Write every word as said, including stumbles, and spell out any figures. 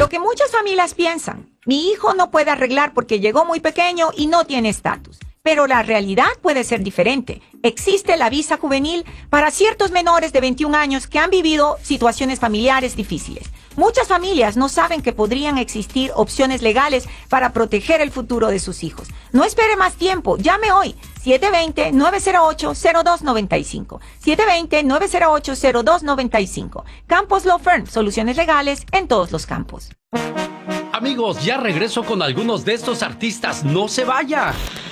Lo que muchas familias piensan, mi hijo no puede arreglar porque llegó muy pequeño y no tiene estatus. Pero la realidad puede ser diferente. Existe la visa juvenil para ciertos menores de veintiún años que han vivido situaciones familiares difíciles. Muchas familias no saben que podrían existir opciones legales para proteger el futuro de sus hijos. No espere más tiempo, llame hoy. siete dos cero, nueve cero ocho, cero dos nueve cinco. siete dos cero, nueve cero ocho, cero dos nueve cinco. Campos Law Firm, soluciones legales en todos los campos. Amigos, ya regreso con algunos de estos artistas. ¡No se vaya!